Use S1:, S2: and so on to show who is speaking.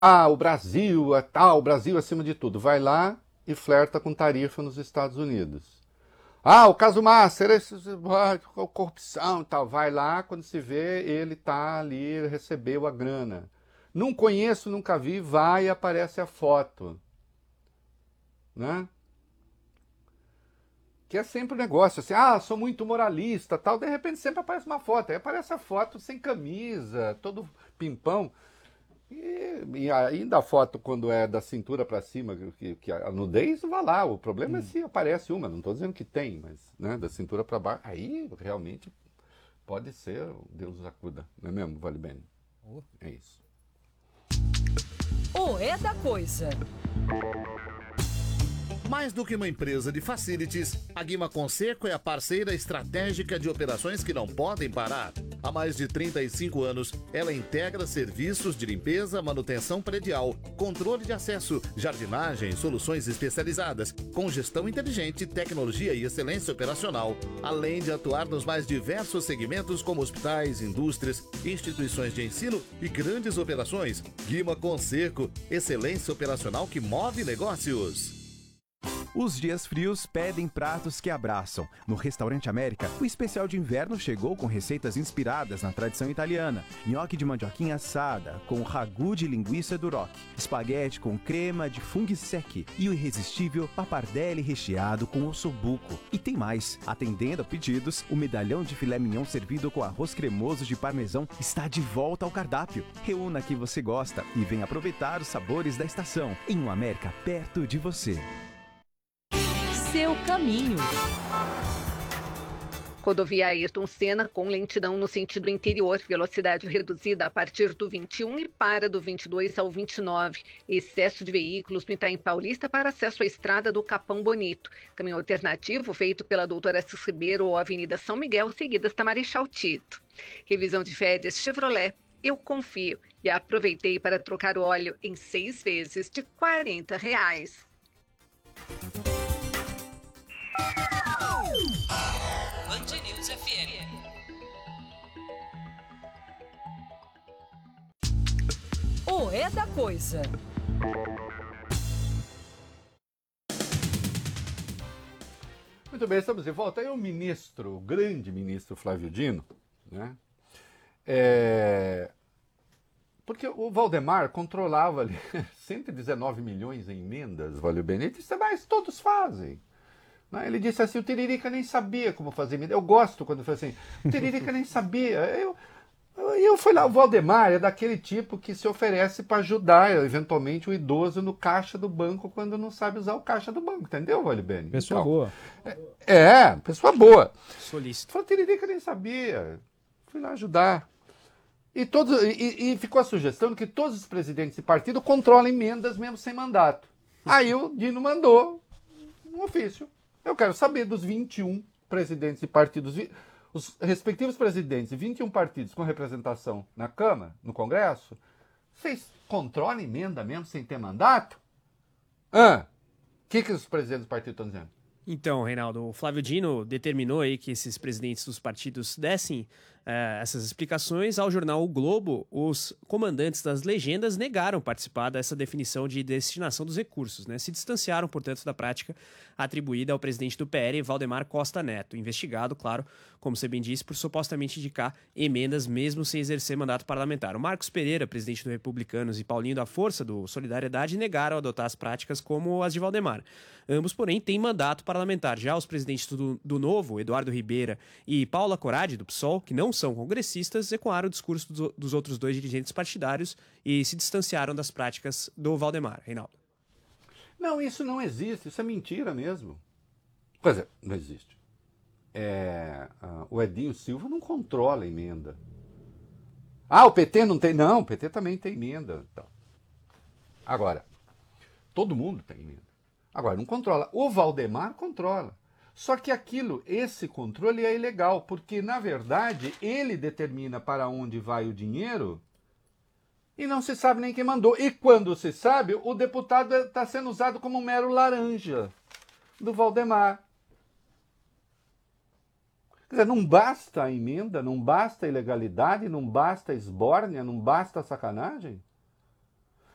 S1: o Brasil é tal, o Brasil acima de tudo. Vai lá e flerta com tarifa nos Estados Unidos. O caso Master, corrupção e tal. Vai lá, quando se vê, ele tá ali, recebeu a grana. Não conheço, nunca vi, vai e aparece a foto. Né? Que é sempre um negócio assim, sou muito moralista, tal. De repente sempre aparece uma foto. Aí aparece a foto sem camisa, todo pimpão. E ainda a foto quando é da cintura para cima, que a nudez, vai lá. O problema é se aparece uma, não estou dizendo que tem, mas né, da cintura para baixo. Aí realmente pode ser, Deus nos acuda, não é mesmo, Vale Bene? É isso.
S2: O É da Coisa.
S3: Mais do que uma empresa de facilities, a Guima Conserco é a parceira estratégica de operações que não podem parar. Há mais de 35 anos, ela integra serviços de limpeza, manutenção predial, controle de acesso, jardinagem, soluções especializadas, com gestão inteligente, tecnologia e excelência operacional, além de atuar nos mais diversos segmentos como hospitais, indústrias, instituições de ensino e grandes operações. Guima Conserco, excelência operacional que move negócios.
S4: Os dias frios pedem pratos que abraçam. No Restaurante América, o especial de inverno chegou com receitas inspiradas na tradição italiana. Nhoque de mandioquinha assada, com ragu de linguiça duroc, espaguete com crema de funghi secchi e o irresistível pappardelle recheado com ossobuco. E tem mais. Atendendo a pedidos, o medalhão de filé mignon servido com arroz cremoso de parmesão está de volta ao cardápio. Reúna o que você gosta e venha aproveitar os sabores da estação em um América perto de você.
S2: Seu caminho.
S5: Rodovia Ayrton Senna com lentidão no sentido interior, velocidade reduzida a partir do 21 e para do 22 ao 29. Excesso de veículos no Itaim Paulista para acesso à estrada do Capão Bonito. Caminho alternativo feito pela Doutora Assis Ribeiro ou Avenida São Miguel, seguidas da Marechal Tito. Revisão de férias Chevrolet. Eu confio e aproveitei para trocar o óleo em 6 vezes de R$40.
S2: Band News FM. O É da Coisa.
S1: Muito bem, estamos de volta. Aí o ministro, o grande ministro Flávio Dino, né? Porque o Valdemar controlava ali 119 milhões em emendas, Valeu Bene. Ele disse, mas todos fazem. Ele disse assim, o Tiririca nem sabia como fazer emenda. Eu gosto quando foi assim, o Tiririca nem sabia. Eu fui lá, o Valdemar é daquele tipo que se oferece para ajudar, eventualmente, o idoso no caixa do banco quando não sabe usar o caixa do banco, entendeu, Valeu Bene?
S6: Pessoa boa.
S1: Pessoa boa.
S6: Solícito.
S1: O Tiririca nem sabia. Fui lá ajudar. E ficou a sugestão de que todos os presidentes de partido controlem emendas mesmo sem mandato. Aí o Dino mandou um ofício. Eu quero saber dos 21 presidentes de partidos, os respectivos presidentes de 21 partidos com representação na Câmara, no Congresso, vocês controlam emenda mesmo sem ter mandato? O que os presidentes do partido estão dizendo?
S6: Então, Reinaldo, o Flávio Dino determinou aí que esses presidentes dos partidos dessem essas explicações ao jornal O Globo. Os comandantes das legendas negaram participar dessa definição de destinação dos recursos, né? Se distanciaram, portanto, da prática atribuída ao presidente do PL, Valdemar Costa Neto, investigado, claro, como você bem disse, por supostamente indicar emendas mesmo sem exercer mandato parlamentar. O Marcos Pereira, presidente do Republicanos, e Paulinho da Força, do Solidariedade, negaram adotar as práticas como as de Valdemar. Ambos, porém, têm mandato parlamentar. Já os presidentes do Novo, Eduardo Ribeira e Paula Corade, do PSOL, que não são congressistas, ecoaram o discurso dos outros dois dirigentes partidários e se distanciaram das práticas do Valdemar. Reinaldo.
S1: Não, isso não existe, isso é mentira mesmo. Quer dizer, não existe. O Edinho Silva não controla a emenda. O PT não tem? Não, o PT também tem emenda. Então. Agora, todo mundo tem emenda. Agora, não controla. O Valdemar controla. Só que esse controle é ilegal, porque, na verdade, ele determina para onde vai o dinheiro e não se sabe nem quem mandou. E quando se sabe, o deputado está sendo usado como um mero laranja do Valdemar. Quer dizer, não basta a emenda, não basta a ilegalidade, não basta a esbórnia, não basta a sacanagem?